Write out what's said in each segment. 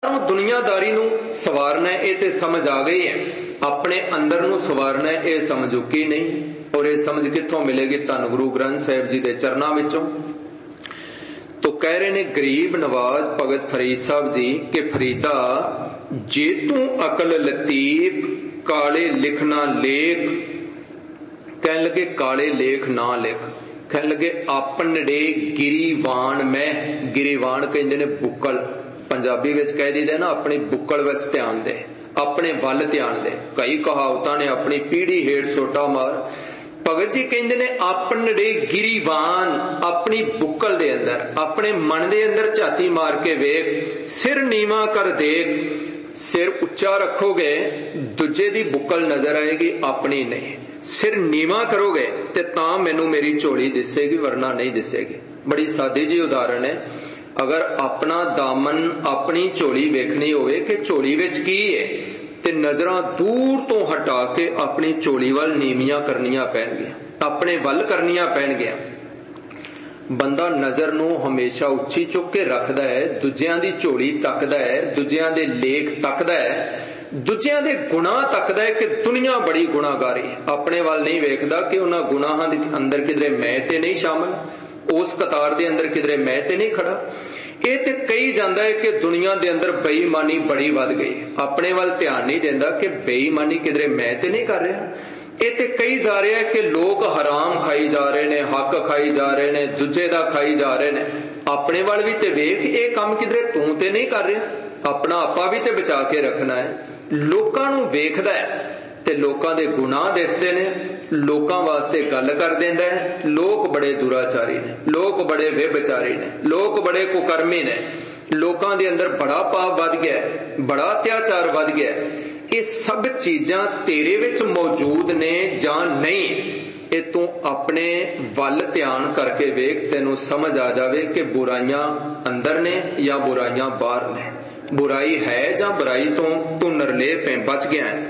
ਬਾਹਰੋਂ ਦੁਨੀਆਦਾਰੀ ਨੂੰ ਸਵਾਰਨਾ ਇਹ ਤੇ ਸਮਝ ਆ ਗਈ ਹੈ, ਆਪਣੇ ਅੰਦਰ ਨੂੰ ਸਵਾਰਨਾ ਇਹ ਸਮਝ ਚੁੱਕੀ ਨਹੀਂ। ਔਰ ਇਹ ਸਮਝ ਕਿੱਥੋਂ ਮਿਲੇਗੀ? ਧੰਨ ਗੁਰੂ ਗ੍ਰੰਥ ਸਾਹਿਬ ਜੀ ਦੇ ਚਰਨਾਂ ਵਿੱਚੋਂ। तो कह रहे ने गरीब नवाज भगत फरीद साहब जी के फरीदा जे तू अकल लतीफ काले लिखना लेख, कहने लगे काले लेख ना लिख, कहने लगे आपनड़े गिरीवान मैं, गिरीवान कहते ने बुक्कल, पंजाबी विच कह दीदा ना अपनी बुक्कल विच ध्यान दे, अपने वल ध्यान दे। कई कहावतां ने अपनी पीढ़ी हेठ सोटा मार। भगत जी कहते ने आपनड़े गिरीवान, अपनी बुक्कल दे अंदर अपने मन दे अंदर झाती मार के वेख, सिर नीवा कर देख, सिर उच्चा रखोगे दूजे दी बुक्कल नजर आएगी, अपनी नहीं। सिर नीवा करोगे ते तां मैनू मेरी झोली दिसेगी, वरना नहीं दिसेगी। बड़ी सादी जी उदाहरण है। अगर अपना दामन अपनी झोली वेखनी होवे कि झोली विच की है ते नजरां दूर तो हटा के अपनी झोली वल नीवियां करनियां पैणगियां, अपने वल करनियां पैणगियां। बंदा नजर नूं हमेशा उच्ची चुक के रखदा है, दूजियां दी झोली तकदा है, दूजियां दे लेख तकदा है, दूजियां दे गुनाह तकदा है कि दुनिया बड़ी गुनाहगारी है। अपने वल नहीं वेखदा कि उन्हां गुनाहां दे अंदर किधरे मैं ते नहीं शामिल, उस कतार दे अंदर किधरे मैं ते नहीं खड़ा। ये तो कही जाता है कि दुनिया के अंदर बेईमानी बड़ी वध गई, अपने वाल ध्यान नहीं देता कि बेईमानी किधरे मैं तो नहीं कर रहा। ये तो कही जा रहा है कि लोग हराम खाई जा रहे ने, हक खाई जा रहे ने, दूजे दा खाई जा रहे ने, अपने वाल भी तो वेख ये काम किधरे तू तो नहीं कर रहा, अपना आपा भी तो बचा के रखना है। लोकां नूं वेखदा है ते लोकां दे गुनाह दिसदे ने, लोकां वास्ते गल कर देंदा है। लोग बड़े दुराचारी ने, लोग बड़े व्यभिचारी ने, लोग बड़े कुकर्मी ने, लोकां दे अंदर बड़ा पाप वध गया, बड़ा अत्याचार वध गया। ये सब चीजां तेरे विच मौजूद ने जां नहीं, ये तू अपने वल ध्यान करके वेख, तेनू समझ आ जावे कि बुराइयां अंदर ने या बुराइयां बाहर ने, बुराई है जां बुराई तो तू निर्लेप है, बच गया है।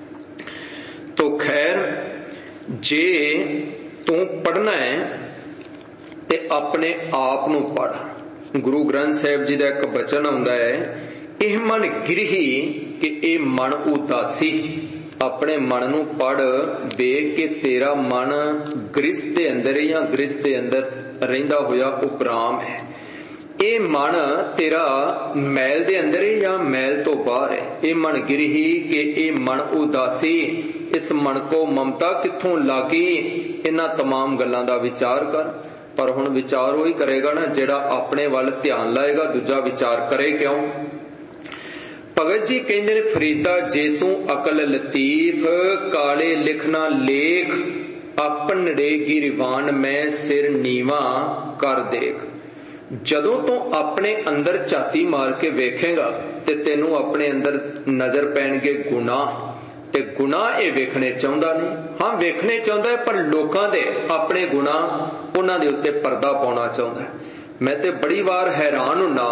तो खैर जे तू पढ़ना है ते अपने आप नू पढ़। गुरु ग्रंथ साहिब जी का एक बचन आउंदा है, इह मन गिरही कि ए मन उदासी। अपने मन नू पढ़, वेख के तेरा मन गृहस्थ दे अंदर या गृहस्थ दे अंदर रहिंदा होया उपराम है। ये मन तेरा मैल दे अंदर है या मैल तो बाहर है। ये मन गिरही कि ये मन उदासी, इस मन को ममता कित्थों लागी। इन्हां तमाम गल्लां दा विचार कर। पर हुण विचार वही करेगा ना जेड़ा अपने वल ध्यान लाएगा, दूजा विचार करे क्यों। भगत जी कहंदे ने फरीदा जे तू अकल लतीफ काले लिखना लेख, अपनड़े गिरवान में सिर नीवा कर देख। जदों तो अपने अंदर झाती मार के वेखेगा ते तेनू अपने अंदर नजर पैणगे गुनाह, ते गुनाह ये वेखने चाहुंदा नहीं। हाँ वेखने चाहुंदा है, पर लोकां दे अपने गुनाह उन्हां दे उत्ते पर्दा पाउणा चाहुंदा है। मैं ते बड़ी वार हैरान हुन्ना,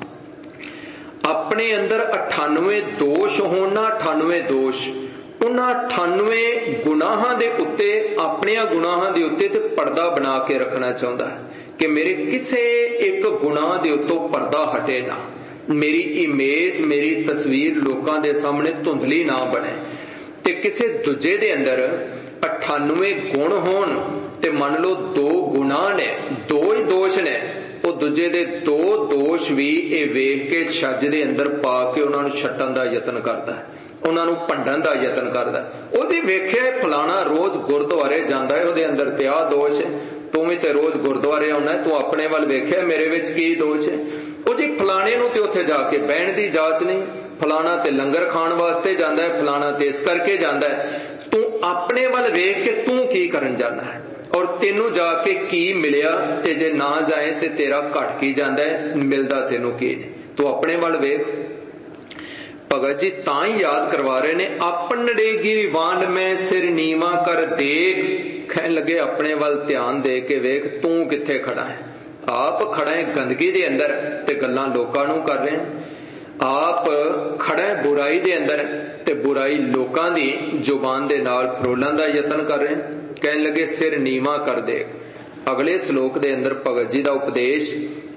अपने अंदर 98 दोष होण ना, 98 दोष, उन्हां 98 गुनाहां दे उत्ते, अपने गुनाहां दे उत्ते ते पर्दा बना के रखना चाहुंदा है कि मेरे किसे एक गुनाह दे उत्तों पर्दा हटे ना, मेरी इमेज, मेरी तस्वीर लोकां दे सामने धुंधली ना बने। ते किसे दूजे दे अंदर 98 गुण होण ते मान लो 2 गुनाह ने, 2 ही दोष ने, वो दूजे दे 2 दोष भी ये वेख के छज दे अंदर पा के उन्हां नूं छट्टण दा यतन करदा है, उन्हां नूं भंडण दा यतन करदा है। ओ जी वेखिआ फलाना रोज गुरुद्वारे जांदा है, उहदे अंदर ते आ दोष है, तू भी तो रोज गुरुद्वारे आउना, तू अपने वाल वेखिआ मेरे विच की दोष है। वो जी फलाने नूं ते उत्थे जाके बहण दी जाच नहीं, फलाना ते लंगर खाण वास्ते जांदा है, फलाना ते इस करके जांदा है। तू अपने वाल वेख के तू की करन जाना है और तेनू जाके की मिलिया, ते जे ना जाए ते तेरा घट की जांदा है, मिलदा तेनू की नहीं। तू अपने वाल वेख। भगत जी तां ही याद करवा रहे ने, अपनड़े गिरवान में सिर नीवा कर देख। कहन लगे अपने वाल ध्यान दे के वेख, तू किथे खड़ा है। आप खड़ा है गंदगी दे अंदर ते गल्लां लोकां नूं कर रहे हैं। आप खड़ा है बुराई दे अंदर ते बुराई लोकां दी जुबान दे नाल फरोलण दा यतन कर रहे हैं। कहन लगे सिर नीवा कर देख। अगले श्लोक दे अंदर भगत जी दा उपदेश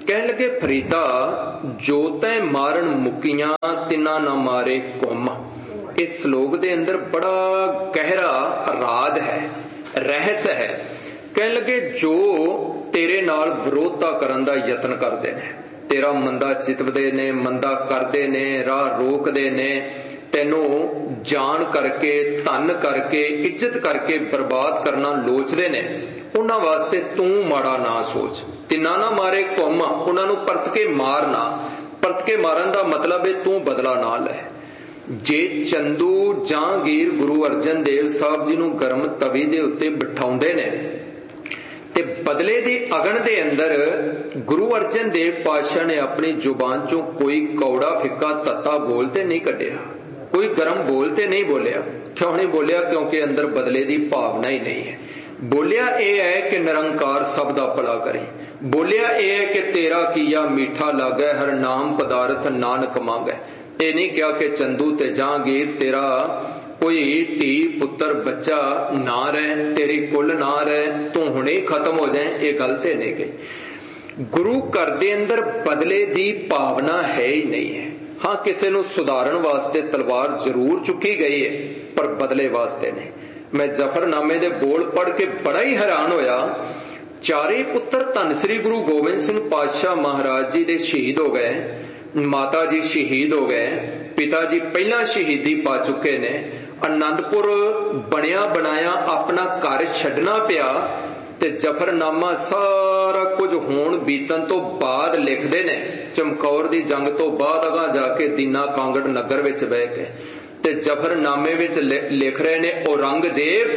कहन लगे फरीदा जो तै मारन मुकियां तिना ना मारे कुम। इस श्लोक दे अंदर बड़ा गहरा राज है, रहस्य है। कहन लगे जो तेरे नाल विरोधता करन दा यतन करदे ने, तेरा मंदा चितवदे ने, मंदा करदे ने, राह रोकदे ने, तैनू जान करके, धन करके, इज्जत करके बर्बाद करना लोचदे ने, उन्हां वास्ते तू माड़ा ना सोच। तिना ना मारे कुम, उन्हां नू परत के मारना। परत के मारन दा मतलब है तू बदला ना लै। जे चंदू जहांगीर गुरु अर्जन देव साहब जी नू गर्म तवी दे उत्ते बिठाउंदे ने ते बदले दी अगन दे अंदर गुरु अर्जन देव पातशाह ने अपनी जुबान चों कोई कौड़ा फिक्का तत्ता बोलते नहीं कढ़िया, कोई गर्म बोलते नहीं बोलिया। क्यों नहीं बोलिया? क्योंकि अंदर बदले दी भावना ही नहीं है। बोलिया यह है कि निरंकार सब दा भला करे। बोलिया यह है कि तेरा किया मीठा लागै, हर नाम पदार्थ नानक मांगै। ये नहीं क्या कि चंदू ते जहांगीर तेरा कोई धी पुत्र बच्चा ना रहे, तेरी कुल ना रहे, तू हुणे खत्म हो जाए, ये गल ते नहीं गई। गुरु घर दे अंदर बदले दी भावना है ही नहीं है। हाँ, किसी नू सुधारन वास्ते तलवार जरूर चुकी गई है, पर बदले वास्ते नहीं। मैं जफरनामे दे बोल पढ़ के बड़ा ही हैरान होया। चारे पुत्र धन श्री गुरु गोबिंद सिंह पातशाह महाराज जी दे शहीद हो गए, माता जी शहीद हो गए, पिता जी पहला शहीदी पा चुके ने, आनंदपुर बनिया बनाया अपना घर छड्डना पिया, ते जफरनामा सारा कुछ होण बीतन तो बाद लिखदे ने। चमकौर दी जंग तो बाद अगा जाके दीना कांगड़ नगर विच बह के ते जफरनामे विच लिख रहे ने, औरंगजेब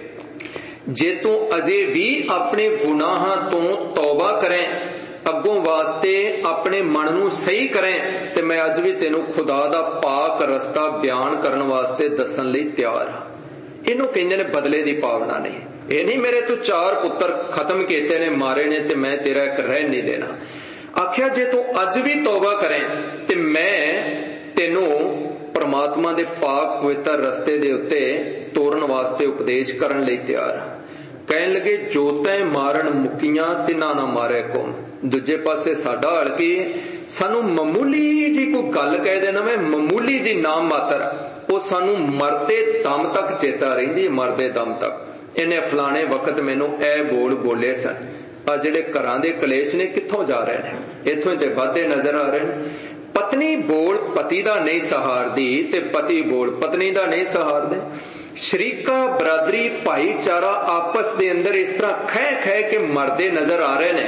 जे तू अजे भी अपने गुनाहां तो तौबा करें, अगों वास्ते अपने मन नू सही करें, ते मैं अज भी तेनू खुदा दा पाक रस्ता बयान करन वास्ते दसन लई तैयार हां। इनू कहंदे ने बदले दी भावना नहीं। ये नहीं मेरे तू 4 पुत्र खत्म कीते ने, मारे ने, ते मैं तेरा एक रह नहीं देना। आख्या जे तू अज भी तौबा करें ते मैं तेनू परमात्मा दे पाक पवित्र रस्ते दे उत्ते तोरन वास्ते उपदेश करन लई तैयार हां। कहन लगे जो तैं मारन मुकियां तिना ना मारे कुम। दूजे पासे साडा हल की सानू मामूली जी कोई गल कह देना, मैं मामूली जी नाम मात्र, वो सानू मरते दम तक चेता रहिंदी। मरदे दम तक इन्हें फलाने वक्त मैनू ए बोल बोले सन। आ जिहड़े घरां दे कलेश ने कित्थों जा रहे हैं? इत्थों ते वाधे नजर आ रहे हैं। पत्नी बोल पति दा नहीं सहारदी ते पति बोल पत्नी दा नहीं सहारदे। शरीका बरादरी भाईचारा आपस दे अंदर इस तरह खह खह के मरदे नजर आ रहे ने।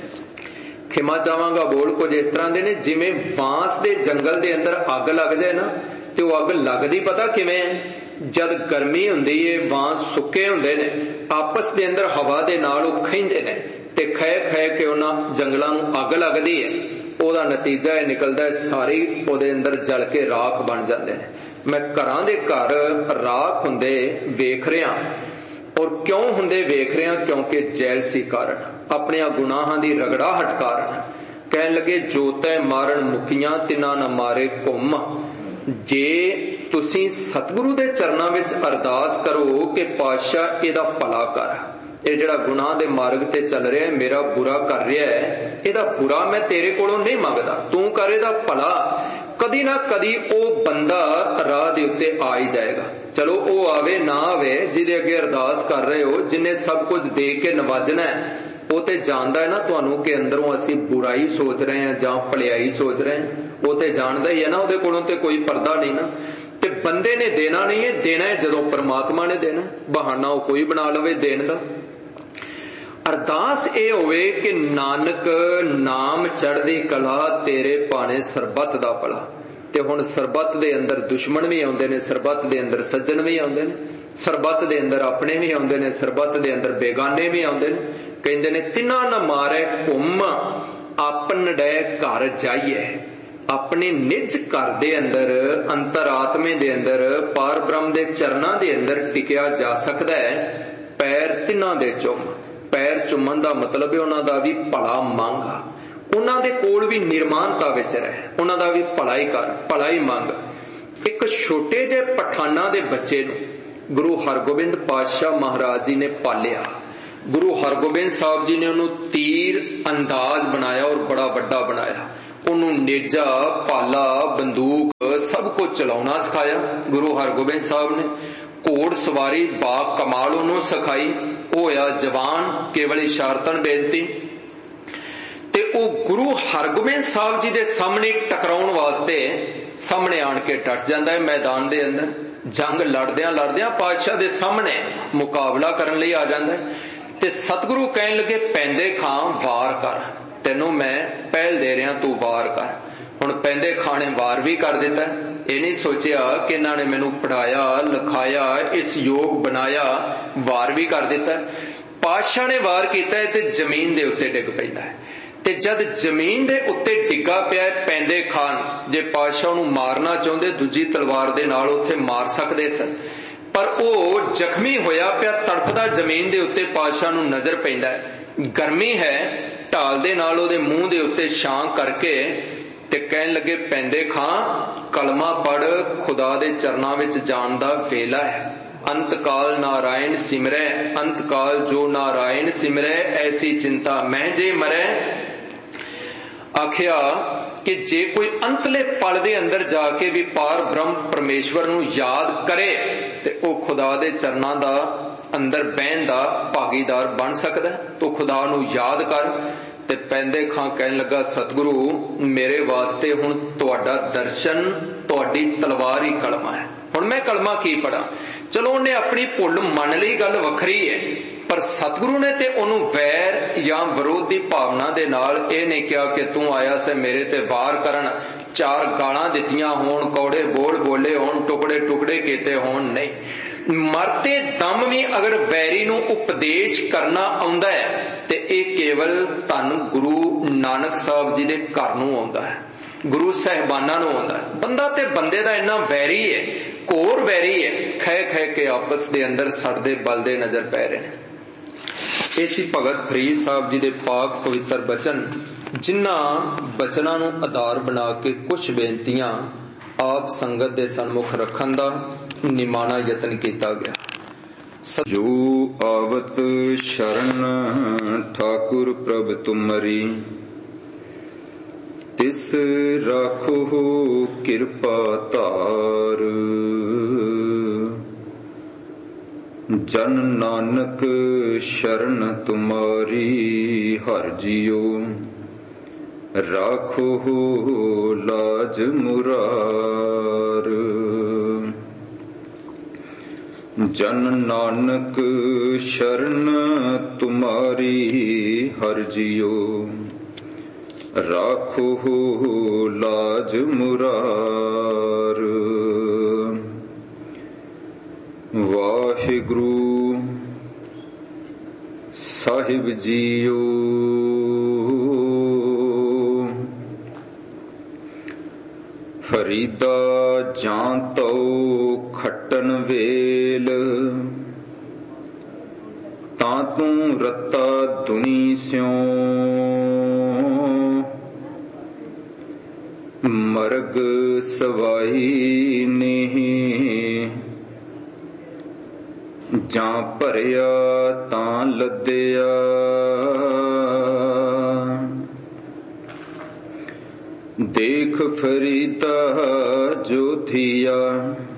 खिमा चावांगा बोल कुछ इस तरह दे ने जिवें बांस दे जंगल दे अंदर अग लग जाए ना, ते वो अग लगदी पता किवें? जद गर्मी हुंदी है, बांस सुक्के हुंदे ने, आपस दे अंदर हवा दे नाल वो खहिंदे ने, ते खह खह के उन्हां जंगलां नूं अग लगदी है। ओदा नतीजा यह निकलदा है सारी ओदे अंदर जल के राख बन जांदे ने। मैं घरां दे घर राख हुंदे वेख रिहा, और क्यों हुंदे वेख रिहा? क्योंकि जैलसी कारण, अपने गुनाहां दी रगड़ाहट कारण। कहन लगे जो तै मारन मुकियां तिना ना मारे कुम। जे तुसीं सतगुरु दे चरनां विच अरदास करो कि पातशाह इहदा भला कर, ये जिहड़ा गुनाह दे मार्ग ते चल रहा है, मेरा बुरा कर रहा है, इहदा बुरा मैं तेरे कोलों नहीं मंगदा, तू कर इहदा भला। कदी ना कदी ओ बंदा राह दे उत्ते आ ही जाएगा। चलो ओ आवे ना आवे, जिहदे अगे अरदास कर रहे हो, जिन्हें सब कुछ दे के नवाजना है, वो ते जानदा है ना तुहानू कि अंदरों असीं बुराई सोच रहे हैं जां भलाई सोच रहे हैं। वो ते जानदा ही है ना, उहदे कोलों ते कोई पर्दा नहीं ना। ते बंदे ने देना नहीं है, देना है जदों परमात्मा ने देना। बहाना वो कोई बना लवे देण दा। अरदास ये होवे कि नानक नाम चढ़दी कला तेरे पाने सरबत दा भला। ते हुण सरबत दे अंदर दुश्मन भी आउंदे ने, सरबत दे अंदर सज्जन भी आउंदे ने, सरबत दे अंदर अपने भी आउंदे ने, सरबत दे अंदर बेगाने भी आउंदे ने। कहंदे ने तिना न मारे घुम आपन डे घर जाइए। अपने निज घर दे अंदर, अंतरात्मे दे अंदर, पार ब्रह्म दे चरनां दे अंदर टिकिया जा सकदा है। पैर तिना दे चुम। पैर चुमन दा मतलब है उन्हां दा भी भला मंग, उन्हां दे कोल भी निर्माणता विच रहे, उन्हां दा भी भला ही कर, भला ही मंग। एक छोटे जे पठाना दे बच्चे नूं गुरु हरगोबिंद पातशाह महाराज जी ने पालिया। गुरु हरगोबिंद साहब जी ने उन्होंने तीर अंदाज बनाया और बड़ा वड्डा बनाया। उन्होंने नेजा, पाला, बंदूक सब कुछ चलाना सिखाया गुरु हरगोबिंद साहब ने। घोड़ सवारी बा कमाल उन्होंने सिखाई। वो होया जवान, केवल इशारतन बेनती। ते वो गुरु हरगोबिंद साहब जी दे सामने टकराउण वास्ते सामने आण के डट जांदा है मैदान दे अंदर। जंग लड़दियां लड़दियां पातशाह दे सामने मुकाबला करन लई आ जांदा है। ते सतगुरु कहन लगे पैंदे खां वार कर, तेनों मैं पहल दे रहा, तू वार कर। हुण पैंदे खां ने वार भी कर दिता। ये नहीं सोचिया कि इन्हां ने मैनू पढ़ाया लिखाया इस योग बनाया, वार भी कर दिता। पातशाह ने वार किया है ते जमीन दे उत्ते डिग पैंदा है। ते जद जमीन दे उत्ते डिग्गा पिया पैंदे खान, जे पातशाह नूं मारना चाहुंदे दूजी तलवार दे नाल उत्थे मार सकदे सन, पर वो जख्मी होया पिया तड़पदा जमीन दे उत्ते पातशाह नूं नजर पैंदा है। गर्मी है, ढाल दे नाल ओहदे मूंह दे उत्ते छां करके ते कहन लगे पैंदे खां कलमा पढ़, खुदा दे चरनां विच जाण दा वेला है। अंत काल नारायण सिमरै, अंत काल जो नारायण सिमरै, ऐसी चिंता मैं जे मरै। आखिया कि जे कोई अंतले पल दे अंदर जाके भी पार ब्रह्म परमेश्वर नूं याद करे ते ओ खुदा दे चरनां दा अंदर बहन दा भागीदार बन सकदा। तो खुदा नूं याद कर। ते पैंदे खां कहन लगा सतगुरु मेरे वास्ते हुण तुहाडा दर्शन, तुहाडी तलवार ही कलमा है। हुण मैं कलमा की पढ़ा? चलो उन्हें अपनी भुल मन लई, गल वखरी है, पर सतगुरु ने ते ओनू वैर या विरोध की भावना दे नाल ये नहीं कहा कि तू आया से मेरे ते वार करन, चार गालां दित्तियां होण, कौड़े बोल बोले होण, टुकड़े टुकड़े कीते होण। नहीं, मरते दम भी अगर वैरी नूं उपदेश करना आउंदा है ते ये केवल धन गुरु नानक साहब जी दे घर नूं आउंदा है, गुरु साहिबाना नूं आउंदा है। बंदा ते बंदे दा इन्ना वैरी है, घोर वैरी है, खै खै के आपस दे अंदर सड़दे बलदे नजर पै रहे हैं। इसी भगत फरीद साहब जी दे पाक पवित्र बचन, जिन्हां बचनां नूं आधार बना के कुछ बेनतियां आप संगत दे सन्मुख रखण दा निमाना यतन किया गया। जो आवत शरण ठाकुर प्रभ तुमरी, तिस राखो कृपा तार। जन नानक शरण तुम्हारी हर जियो, राखो लाज मुरार। जन नानक शरण तुम्हारी हर जियो, राखो लाज मुरार। वाहिगुरु साहिब जीओ, फरीदा जां तो खट्टन वेल, तां तू रत्ता दुनी स्यों। मरग सवाई नहीं जां भरिया तां लद्दिया। देख फरीदा जो थिया